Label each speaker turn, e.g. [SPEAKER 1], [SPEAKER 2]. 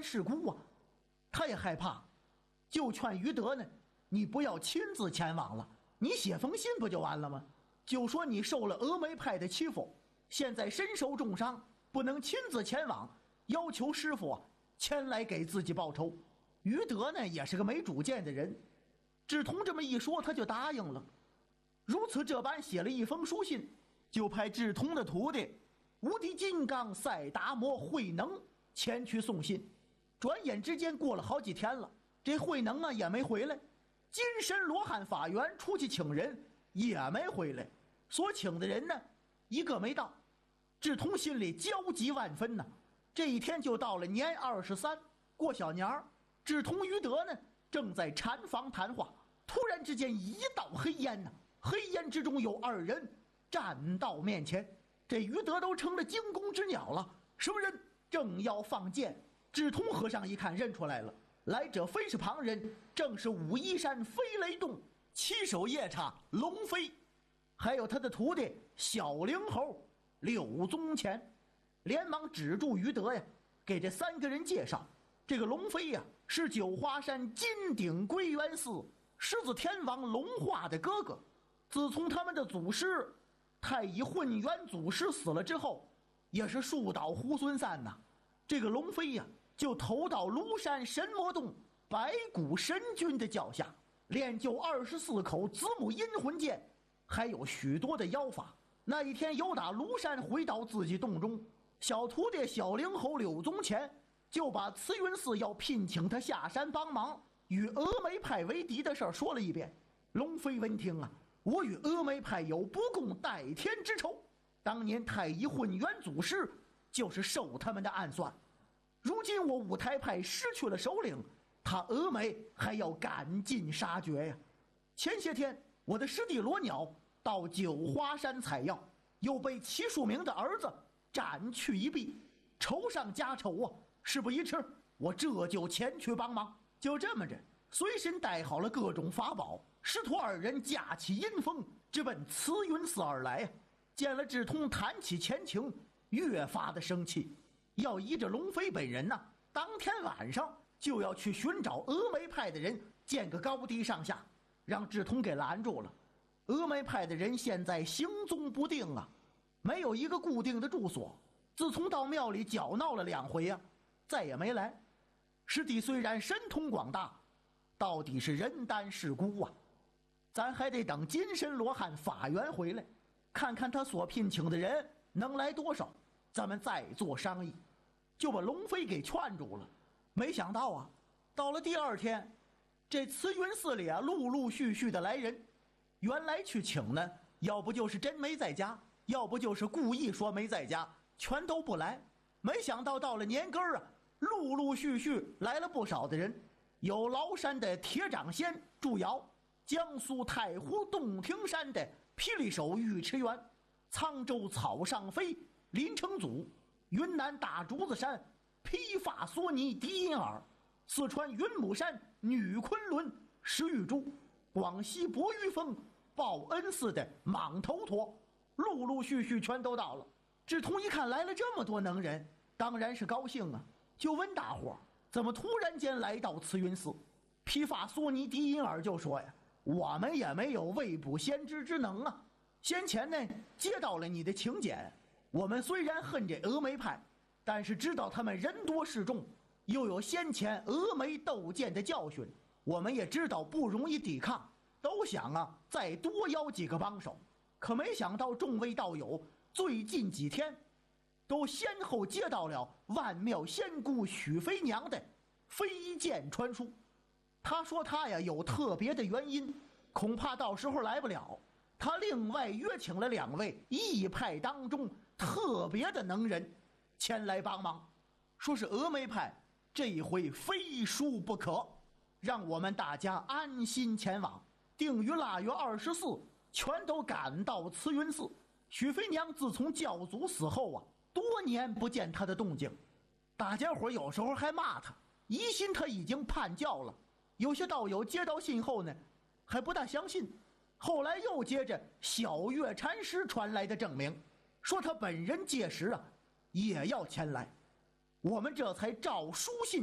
[SPEAKER 1] 世故啊。他也害怕，就劝于德呢，你不要亲自前往了，你写封信不就完了吗？就说你受了峨眉派的欺负，现在身受重伤，不能亲自前往，要求师傅前来给自己报仇。于德呢也是个没主见的人，志同这么一说，他就答应了。如此这般写了一封书信，就派志同的徒弟无敌金刚赛达摩慧能前去送信。转眼之间过了好几天了，这慧能啊也没回来，金身罗汉法缘出去请人也没回来，所请的人呢一个没到。志同心里焦急万分呢。这一天就到了年23过小年儿，志同于德呢正在禅房谈话，突然之间一道黑烟呢，黑烟之中有二人站到面前，这于德都成了惊弓之鸟了。什么人？正要放箭，志同和尚一看认出来了，来者非是旁人，正是武夷山飞雷洞七手夜叉龙飞，还有他的徒弟小灵猴柳宗乾。连忙止住于德呀，给这3个人介绍，这个龙飞呀是九华山金顶归元寺狮子天王龙化的哥哥。自从他们的祖师太乙混元祖师死了之后，也是树倒猢狲散呐。这个龙飞呀就投到庐山神魔洞白骨神君的脚下，练就24口子母阴魂剑，还有许多的妖法。那一天由打庐山回到自己洞中，小徒弟小灵猴柳宗乾就把慈云寺要聘请他下山帮忙与峨眉派为敌的事说了一遍。龙飞闻听啊，我与峨眉派有不共戴天之仇，当年太乙混元祖师就是受他们的暗算，如今我五台派失去了首领，他峨眉还要赶尽杀绝呀。前些天我的师弟罗鸟到九华山采药，又被齐树明的儿子斩去一臂，仇上加仇啊！事不宜迟，我这就前去帮忙。就这么着，随身带好了各种法宝，师徒二人驾起阴风，直奔慈云寺而来。见了志同，谈起前情，越发的生气，要依着龙飞本人呐，当天晚上就要去寻找峨眉派的人，见个高低上下，让志同给拦住了。峨眉派的人现在行踪不定啊，没有一个固定的住所，自从到庙里搅闹了2回啊，再也没来。师弟虽然神通广大，到底是人单势孤啊，咱还得等金身罗汉法缘回来，看看他所聘请的人能来多少，咱们再做商议。就把龙飞给劝住了。没想到啊，到了第2天，这慈云寺里啊陆陆续续的来人，原来去请呢，要不就是真没在家，要不就是故意说没在家，全都不来。没想到到了年根儿啊，陆陆续续来了不少的人，有崂山的铁掌仙祝尧，江苏太湖洞庭山的霹雳手尉迟元，沧州草上飞林承祖，云南大竹子山披发索尼狄银耳，四川云母山女昆仑石玉珠，广西博玉峰报恩寺的莽头陀，陆陆续续全都到了。志同一看来了这么多能人，当然是高兴啊，就问大伙怎么突然间来到慈云寺。披发索尼狄银耳就说呀，我们也没有未卜先知之能啊，先前呢接到了你的请柬，我们虽然恨这峨眉派，但是知道他们人多势众，又有先前峨眉斗剑的教训，我们也知道不容易抵抗，都想啊再多邀几个帮手。可没想到众位道友最近几天都先后接到了万妙仙姑许飞娘的飞剑传书。他说他呀有特别的原因，恐怕到时候来不了，他另外约请了2位义派当中特别的能人前来帮忙，说是峨眉派这一回非输不可，让我们大家安心前往，定于腊月24全都赶到慈云寺。许飞娘自从教祖死后啊，多年不见她的动静，大家伙有时候还骂她，疑心她已经叛教了。有些道友接到信后呢，还不大相信，后来又接着小月禅师传来的证明，说他本人届时啊也要前来。我们这才照书信